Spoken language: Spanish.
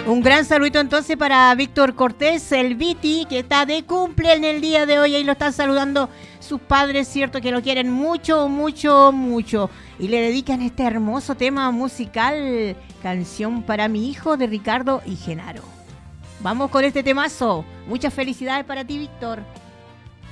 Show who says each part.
Speaker 1: Un gran saludito entonces para Víctor Cortés, el Viti, que está de cumple en el día de hoy. Ahí lo están saludando sus padres, cierto, que lo quieren mucho, mucho, mucho. Y le dedican este hermoso tema musical, Canción para mi hijo, de Ricardo y Genaro. Vamos con este temazo. Muchas felicidades para ti, Víctor.